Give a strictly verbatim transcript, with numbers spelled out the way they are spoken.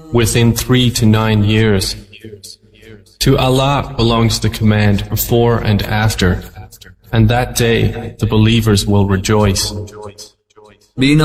within three to nine years. To Allah belongs the command before and after, and that day the believers will rejoice.